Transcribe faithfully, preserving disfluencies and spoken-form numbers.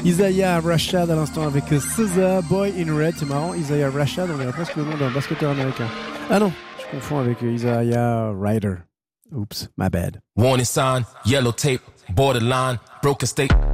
Isaiah Rashad à l'instant avec S Z A, Boy in Red. C'est marrant, Isaiah Rashad, on dirait presque le nom d'un basketteur américain. Ah non, je confonds avec Isaiah Ryder. Oops, my bad. Warning sign, yellow tape, borderline, broken state.